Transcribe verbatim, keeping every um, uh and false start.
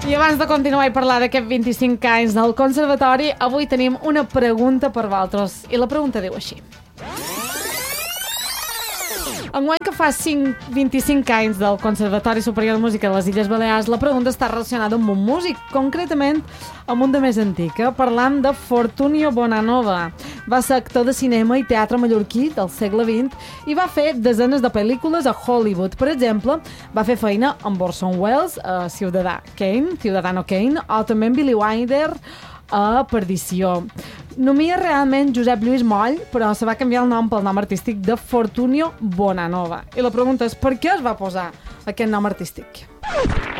I abans de continuar i parlar d'aquests vint-i-cinc anys del Conservatori, avui tenim una pregunta per vosaltres. I la pregunta diu així. Enguany que fa vint-i-cinc anys del Conservatori Superior de Música de les Illes Balears, la pregunta està relacionada amb un músic, concretament amb un de més antic. Parlam de Fortunio Bonanova. Va ser actor de cinema i teatre mallorquí del segle vint i va fer desenes de pel·lícules a Hollywood. Per exemple, va fer feina amb Orson Welles, a Ciudadà Kane, Ciudadano Kane, o també amb Billy Wilder, a Perdició. Nomia realment Josep Lluís Moll, però se va canviar el nom pel nom artístic de Fortunio Bonanova. I la pregunta és, per què es va posar aquest nom artístic?